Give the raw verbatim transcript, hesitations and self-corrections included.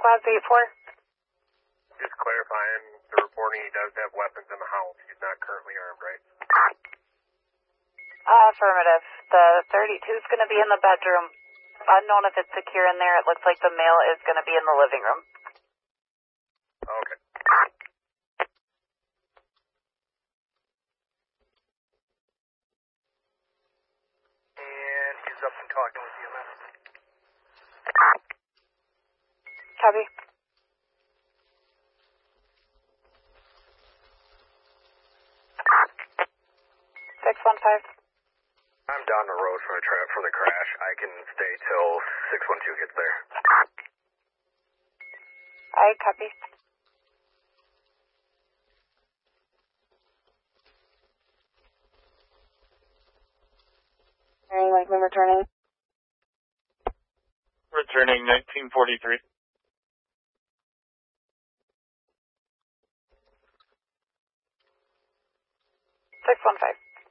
Labs eight four. Just clarifying, the reporting he does have weapons in the house. He's not currently armed, right? Uh, affirmative. The thirty-two is going to be in the bedroom. Unknown if it's secure in there. It looks like the male is going to be in the living room. Okay. And he's up and talking with E M S. Copy. six one five. I'm down the road from the tra- from the crash. I can stay till six one two gets there. I copy. Like we're returning. Returning nineteen forty-three. six one five.